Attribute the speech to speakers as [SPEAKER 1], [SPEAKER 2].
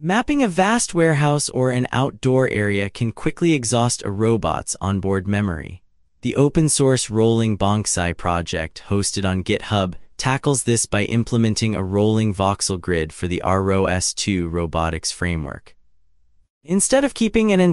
[SPEAKER 1] Mapping a vast warehouse or an outdoor area can quickly exhaust a robot's onboard memory. The open-source Rolling Bonksai project, hosted on GitHub, tackles this by implementing a rolling voxel grid for the ROS2 robotics framework. Instead of keeping an